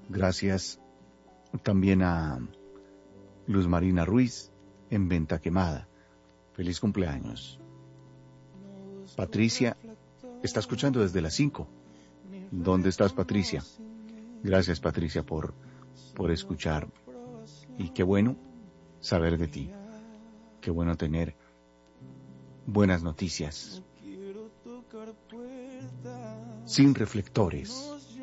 Gracias también a Luz Marina Ruiz en Venta Quemada. Feliz cumpleaños. Patricia está escuchando desde las 5. ¿Dónde estás, Patricia? Gracias, Patricia, por escuchar. Y qué bueno saber de ti. Qué bueno tener buenas noticias. Sin reflectores.